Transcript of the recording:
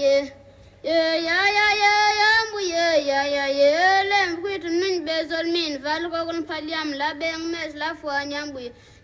ye. Lem kuit nun bezol min val ko kon paliam la beng mes la fo nyambu